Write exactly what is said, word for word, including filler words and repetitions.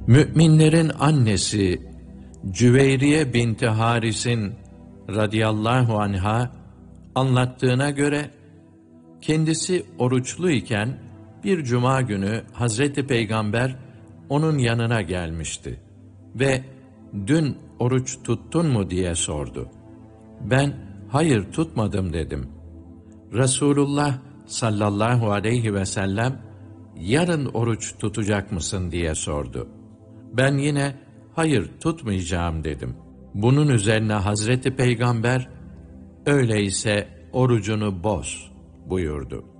Müminlerin annesi Cüveyriye binti Haris'in radıyallahu anha anlattığına göre, kendisi oruçlu iken bir cuma günü Hazreti Peygamber onun yanına gelmişti ve "Dün oruç tuttun mu?" diye sordu. Ben "Hayır, tutmadım." dedim. Resulullah sallallahu aleyhi ve sellem "Yarın oruç tutacak mısın?" diye sordu. Ben yine "Hayır, tutmayacağım." dedim. Bunun üzerine Hazreti Peygamber "Öyleyse orucunu boz." buyurdu.